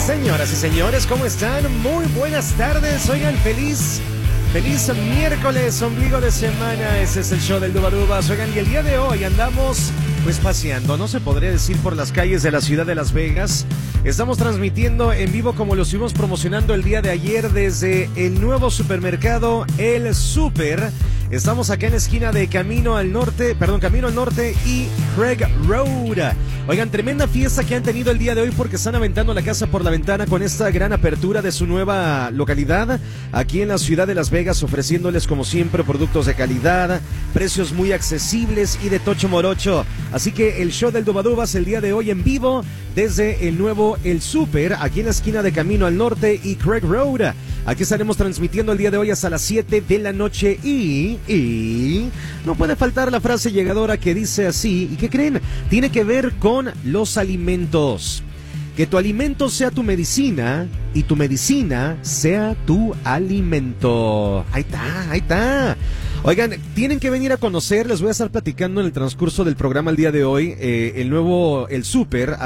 Señoras y señores, ¿cómo están? Muy buenas tardes. Oigan, feliz miércoles, ombligo de semana. Ese es el show del Dubadubas. Oigan, y el día de hoy andamos pues paseando, no se podría decir, por las calles de la ciudad de Las Vegas. Estamos transmitiendo en vivo, como lo estuvimos promocionando el día de ayer, desde el nuevo supermercado El Super. Estamos acá en la esquina de Camino al Norte y Craig Road. Oigan, tremenda fiesta que han tenido el día de hoy porque están aventando la casa por la ventana con esta gran apertura de su nueva localidad aquí en la ciudad de Las Vegas, ofreciéndoles como siempre productos de calidad, precios muy accesibles y de tocho morocho. Así que el show del Dubadubas el día de hoy en vivo desde el nuevo El Super, aquí en la esquina de Camino al Norte y Craig Road. Aquí estaremos transmitiendo el día de hoy hasta las 7 de la noche y no puede faltar la frase llegadora que dice así. ¿Y qué creen? Tiene que ver con los alimentos. Que tu alimento sea tu medicina y tu medicina sea tu alimento. Ahí está. Oigan, tienen que venir a conocer, les voy a estar platicando en el transcurso del programa el día de hoy, el nuevo El Super.